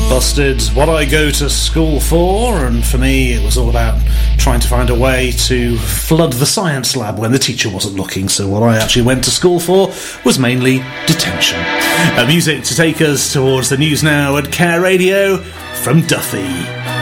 Busted, what I go to school for, and for me it was all about trying to find a way to flood the science lab when the teacher wasn't looking, so what I actually went to school for was mainly detention. Music to take us towards the news now at Care Radio from Duffy.